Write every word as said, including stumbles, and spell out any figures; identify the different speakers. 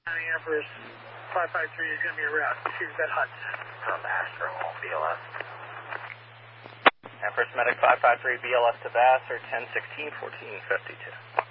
Speaker 1: Empress five five three is going to be around. She's at Hunt.
Speaker 2: From Astro, B L S. Empress Medic five five three, B L S to Vassar, ten sixteen, fourteen fifty-two.